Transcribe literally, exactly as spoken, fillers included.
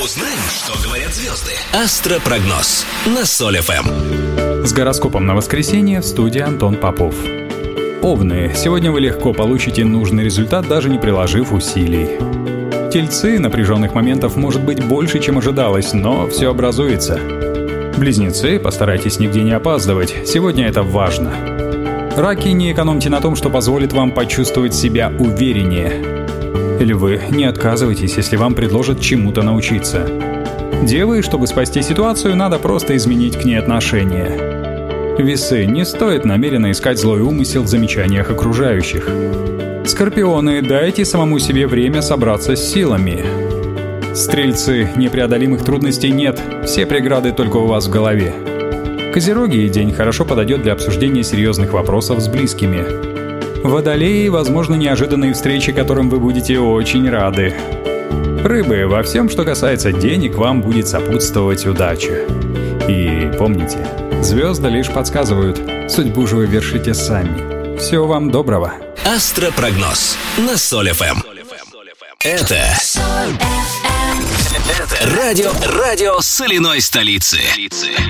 Узнаем, что говорят звезды. Астропрогноз на Соль эф эм. С гороскопом на воскресенье в студии Антон Попов. Овны, сегодня вы легко получите нужный результат, даже не приложив усилий. Тельцы, напряженных моментов может быть больше, чем ожидалось, но все образуется. Близнецы, постарайтесь нигде не опаздывать, сегодня это важно. Раки, не экономьте на том, что позволит вам почувствовать себя увереннее. Львы, не отказывайтесь, если вам предложат чему-то научиться. Девы, чтобы спасти ситуацию, надо просто изменить к ней отношение. Весы, не стоит намеренно искать злой умысел в замечаниях окружающих. Скорпионы, дайте самому себе время собраться с силами. Стрельцы, непреодолимых трудностей нет, все преграды только у вас в голове. Козероги, день хорошо подойдет для обсуждения серьезных вопросов с близкими. Водолеи, возможно, неожиданные встречи, которым вы будете очень рады. Рыбы, во всем, что касается денег, вам будет сопутствовать удача. И помните, звезды лишь подсказывают, судьбу же вы вершите сами. Всего вам доброго. Астропрогноз на Соль эф эм. Это радио, радио соляной столицы.